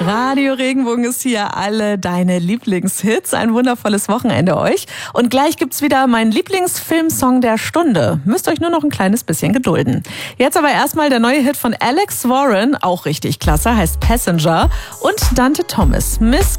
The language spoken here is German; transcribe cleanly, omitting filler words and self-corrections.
Radio Regenbogen ist hier, alle deine Lieblingshits. Ein wundervolles Wochenende euch. Und gleich gibt's wieder meinen Lieblingsfilmsong der Stunde. Müsst euch nur noch ein kleines bisschen gedulden. Jetzt aber erstmal der neue Hit von Alex Warren, auch richtig klasse, heißt Passenger. Und Dante Thomas, Miss